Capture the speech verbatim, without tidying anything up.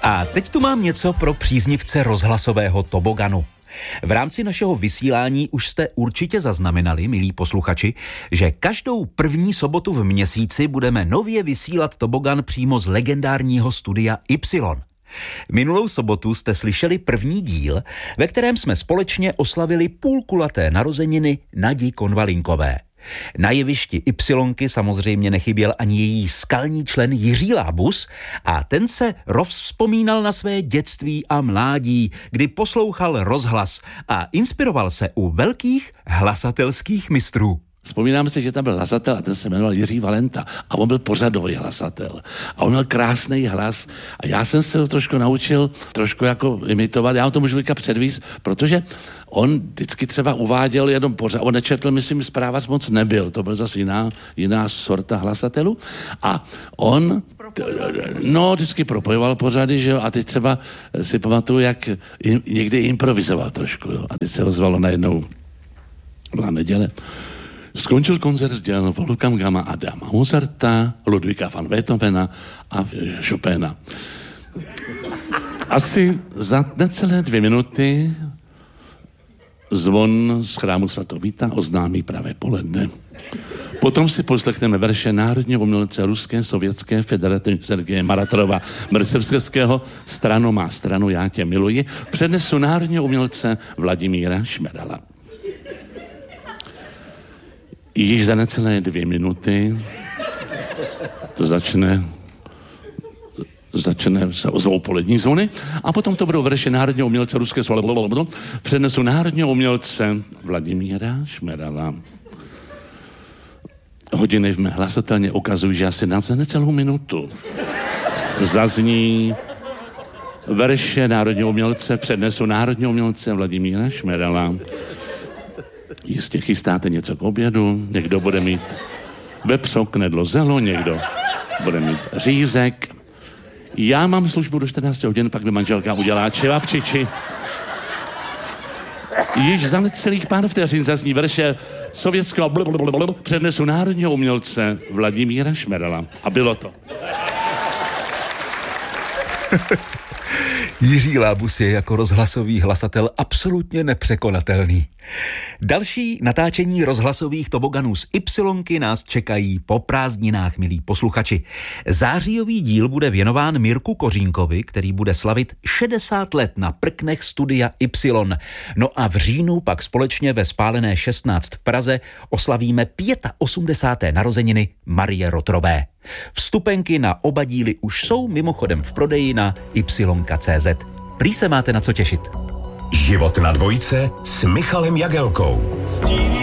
A teď tu mám něco pro příznivce rozhlasového toboganu. V rámci našeho vysílání už jste určitě zaznamenali, milí posluchači, že každou první sobotu v měsíci budeme nově vysílat tobogan přímo z legendárního studia Y. Minulou sobotu jste slyšeli první díl, ve kterém jsme společně oslavili půlkulaté narozeniny Nadi Konvalinkové. Na jevišti Ypsilonky samozřejmě nechyběl ani její skalní člen Jiří Lábus a ten se rozvzpomínal na své dětství a mládí, kdy poslouchal rozhlas a inspiroval se u velkých hlasatelských mistrů. Vzpomínám si, že tam byl hlasatel a ten se jmenoval Jiří Valenta a on byl pořadový hlasatel. A on měl krásný hlas a já jsem se ho trošku naučil trošku jako imitovat. Já vám to můžu říkat předvíst, protože on vždycky třeba uváděl jenom pořad, on nečetl, myslím, zprávac moc nebyl, to byl zase jiná, jiná sorta hlasatelů. A on, no, vždycky propojoval pořady, že jo, a teď třeba si pamatuju, jak in, někdy improvizoval trošku, jo, a teď se ozvalo najednou, byla neděle, skončil koncert s dělem Wolfganga Adama Mozarta, Ludvíka van Beethovena a Chopina. Asi za necelé dvě minuty zvon z chrámu svatého Víta oznámí pravé poledne. Potom si poslechneme verše národního umělce Ruské sovětské federativy Sergeje Maratorova Mrcevského Strano má stranu, já tě miluji. Přednesu národního umělce Vladimíra Šmerala. Již za necelé dvě minuty začne, začne se ozvou polední zvony a potom to budou verše národního umělce Ruské blablabla. Přednesu národního umělce Vladimíra Šmerala. Hodiny v mé hlasatelně ukazují, že asi na necelou minutu zazní verše národního umělce, přednesu národního umělce Vladimíra Šmerala. Jistě chystáte něco k obědu, někdo bude mít vepřo, knedlo, zelo, někdo bude mít řízek. Já mám službu do čtrnácti hodin, pak mi manželka udělá čevapčiči. Již za necelých pár vteřin zazní verše sovětského blablabla přednesu národního umělce Vladimíra Šmerala. A bylo to. Jiří Lábus je jako rozhlasový hlasatel absolutně nepřekonatelný. Další natáčení rozhlasových toboganů z Ypsilonky nás čekají po prázdninách, milí posluchači. Zářijový díl bude věnován Mirku Kořínkovi, který bude slavit šedesát let na prknech studia Y. No a v říjnu pak společně ve Spálené šestnáct v Praze oslavíme osmdesáté páté narozeniny Marie Rotrové. Vstupenky na oba díly už jsou mimochodem v prodeji na ypsilon tečka cé zet. Prý se máte na co těšit. Život na dvojce s Michalem Jagelkou.